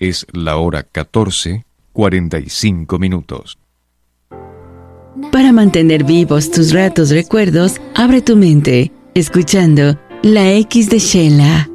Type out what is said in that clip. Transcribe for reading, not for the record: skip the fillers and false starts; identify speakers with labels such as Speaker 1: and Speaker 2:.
Speaker 1: Es la hora 14:45.
Speaker 2: Para mantener vivos tus ratos recuerdos, abre tu mente, escuchando La X de Sheila.